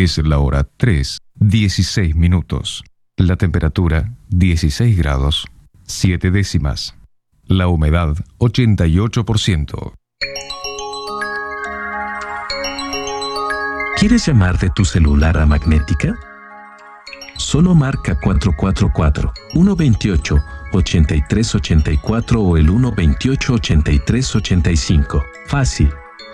Es la hora 3:16. La temperatura 16 grados 7 décimas. La humedad 88%. ¿Quieres llamar de tu celular a Magnética? Solo marca 444-128-8384 o el 128-8385. Fácil.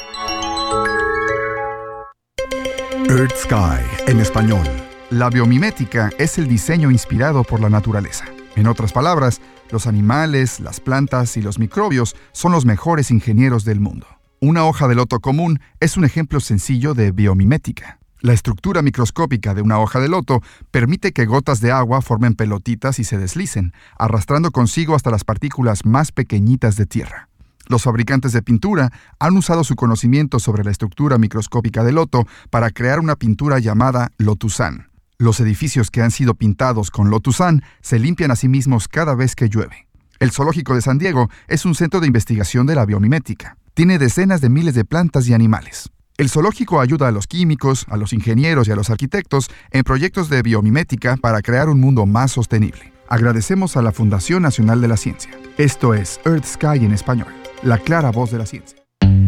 Earth Sky, en español. La biomimética es el diseño inspirado por la naturaleza. En otras palabras, los animales, las plantas y los microbios son los mejores ingenieros del mundo. Una hoja de loto común es un ejemplo sencillo de biomimética. La estructura microscópica de una hoja de loto permite que gotas de agua formen pelotitas y se deslicen, arrastrando consigo hasta las partículas más pequeñitas de tierra. Los fabricantes de pintura han usado su conocimiento sobre la estructura microscópica del loto para crear una pintura llamada Lotusan. Los edificios que han sido pintados con Lotusan se limpian a sí mismos cada vez que llueve. El Zoológico de San Diego es un centro de investigación de la biomimética. Tiene decenas de miles de plantas y animales. El zoológico ayuda a los químicos, a los ingenieros y a los arquitectos en proyectos de biomimética para crear un mundo más sostenible. Agradecemos a la Fundación Nacional de la Ciencia. Esto es Earth Sky en español, la clara voz de la ciencia.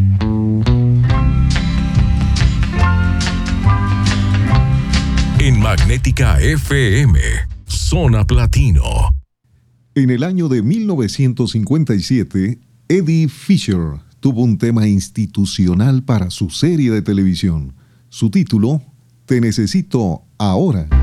En Magnética FM, Zona Platino. En el año de 1957, Eddie Fisher tuvo un tema institucional para su serie de televisión. Su título, Te necesito ahora.